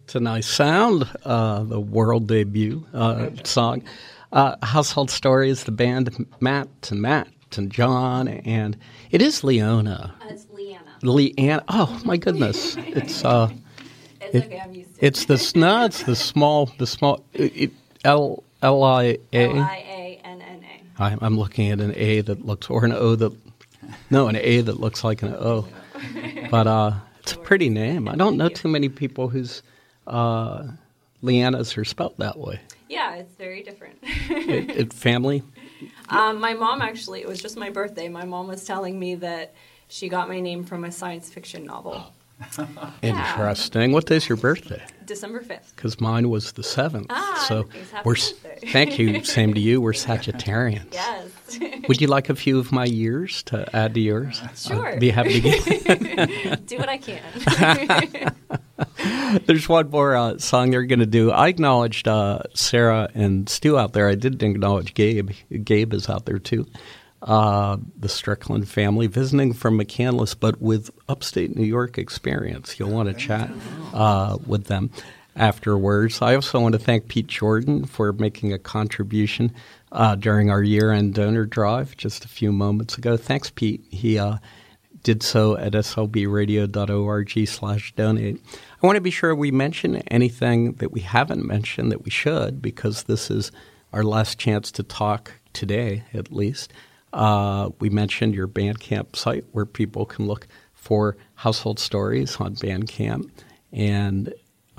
It's a nice sound, the world debut song. Household Stories, the band Matt and John, and it is Leona. It's Leanna. Leanna. Oh, my goodness. It's okay, I'm used to it. It's the small L-I-A. Lianna. I'm looking at an A that looks, or an O that, no, an A that looks like an O. But it's a pretty name. I don't know too many people whose Leannas are spelled that way. Yeah, it's very different. Family? My mom actually, it was just my birthday. My mom was telling me that she got my name from a science fiction novel. Interesting. What day's your birthday? December 5th. Because mine was the 7th. So we're thank you. Same to you. We're Sagittarians. Yes. Would you like a few of my years to add to yours? Sure. I'd be happy to give. Do what I can. There's one more song they're going to do. I acknowledged Sarah and Stu out there. I didn't acknowledge Gabe. Gabe is out there too. The Strickland family visiting from McCandless, but with upstate New York experience. You'll want to chat with them afterwards. I also want to thank Pete Jordan for making a contribution during our year-end donor drive just a few moments ago. Thanks, Pete. He did so at slbradio.org/donate. I want to be sure we mention anything that we haven't mentioned that we should, because this is our last chance to talk today, at least. We mentioned your Bandcamp site where people can look for Household Stories on Bandcamp. And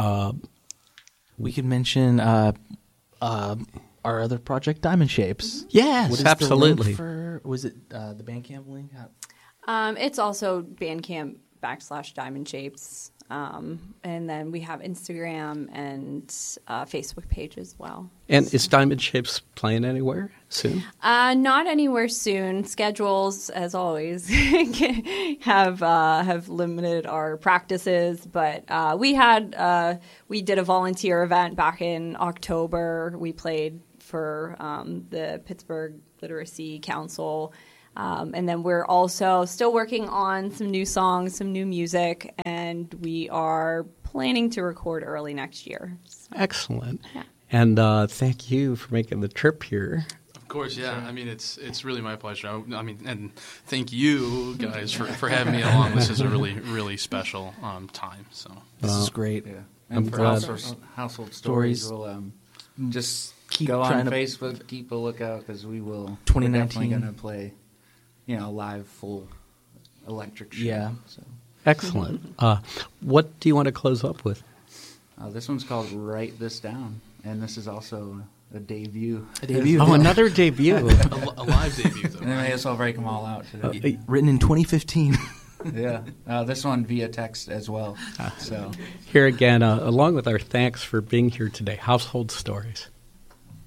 we could mention our other project, Diamond Shapes. Yes, what is absolutely. The link was it the Bandcamp link? It's also Bandcamp/Diamond Shapes. And then we have Instagram and Facebook page as well. And is Diamond Shapes playing anywhere soon? Not anywhere soon. Schedules, as always, have limited our practices. But we did a volunteer event back in October. We played for the Pittsburgh Literacy Council. And then we're also still working on some new songs, some new music, and we are planning to record early next year. So. Excellent. Yeah. And thank you for making the trip here. Of course, yeah. I mean, it's really my pleasure. I mean, and thank you guys for having me along. This is a really, really special time. So this is great. Yeah. I'm And for glad. Household Stories, we'll just keep go on trying to Facebook, keep a lookout, because we will. 2019. We're definitely going to play, live full electric show. Yeah. So. Excellent. What do you want to close up with? This one's called Write This Down, and this is also a debut. Oh, another debut. a live debut, though. And then I guess I'll break them all out today. Written in 2015. Yeah. This one via text as well. So Here again, along with our thanks for being here today, Household Stories.